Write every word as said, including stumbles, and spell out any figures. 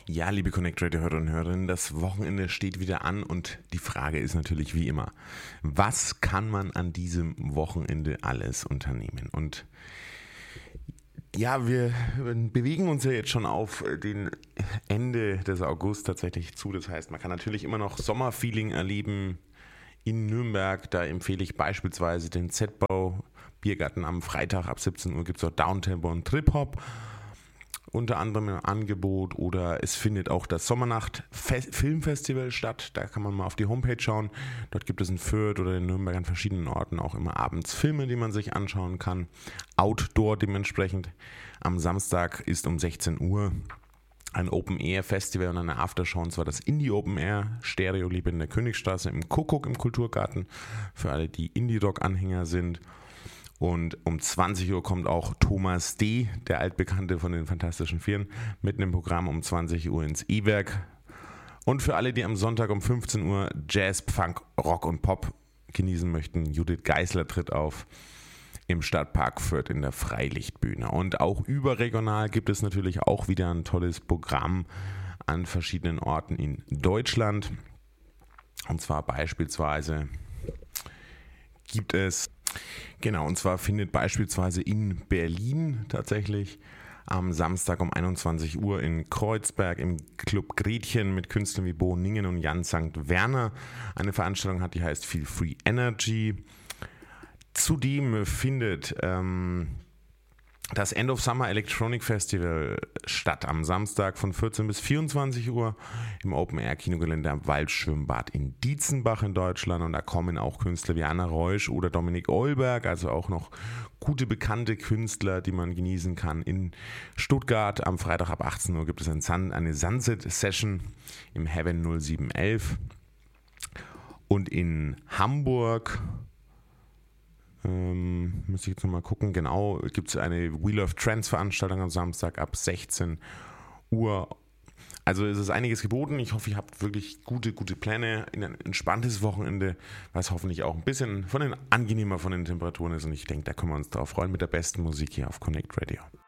Ja, liebe Connect Radio Hörer und Hörerinnen, das Wochenende steht wieder an und die Frage ist natürlich wie immer, was kann man an diesem Wochenende alles unternehmen? Und ja, wir bewegen uns ja jetzt schon auf den Ende des August tatsächlich zu. Das heißt, man kann natürlich immer noch Sommerfeeling erleben in Nürnberg. Da empfehle ich beispielsweise den Z-Bau Biergarten am Freitag ab siebzehn Uhr, gibt es auch Downtempo und Trip-Hop. Unter anderem im Angebot, oder es findet auch das Sommernacht Filmfestival statt. Da kann man mal auf die Homepage schauen. Dort gibt es in Fürth oder in Nürnberg an verschiedenen Orten auch immer abends Filme, die man sich anschauen kann. Outdoor dementsprechend. Am Samstag ist um sechzehn Uhr ein Open-Air-Festival und eine Aftershow, und zwar das Indie-Open-Air Stereo-Liebe in der Königstraße im Kuckuck im Kulturgarten. Für alle, die Indie-Rock-Anhänger sind. Und um zwanzig Uhr kommt auch Thomas D., der Altbekannte von den Fantastischen Vieren, mitten im Programm um zwanzig Uhr ins E-Werk. Und für alle, die am Sonntag um fünfzehn Uhr Jazz, Funk, Rock und Pop genießen möchten, Judith Geisler tritt auf im Stadtpark Fürth in der Freilichtbühne. Und auch überregional gibt es natürlich auch wieder ein tolles Programm an verschiedenen Orten in Deutschland. Und zwar beispielsweise gibt es Genau, und zwar findet beispielsweise in Berlin tatsächlich am Samstag um einundzwanzig Uhr in Kreuzberg im Club Gretchen mit Künstlern wie Bo Ningen und Jan Sankt Werner eine Veranstaltung hat, die heißt Feel Free Energy. Zudem findet ähm, das End of Summer Electronic Festival statt am Samstag von vierzehn bis vierundzwanzig Uhr im Open-Air-Kinogelände am Waldschwimmbad in Dietzenbach in Deutschland. Und da kommen auch Künstler wie Anna Reusch oder Dominik Eulberg, also auch noch gute bekannte Künstler, die man genießen kann. In Stuttgart am Freitag ab achtzehn Uhr gibt es ein Sun, eine Sunset-Session im Heaven null sieben elf. Und in Hamburg Ähm, muss ich jetzt nochmal gucken, genau, gibt es eine Wheel of Trance Veranstaltung am Samstag ab sechzehn Uhr. Also es ist einiges geboten. Ich hoffe, ihr habt wirklich gute, gute Pläne in ein entspanntes Wochenende, was hoffentlich auch ein bisschen von den angenehmer von den Temperaturen ist. Und ich denke, da können wir uns drauf freuen mit der besten Musik hier auf Connect Radio.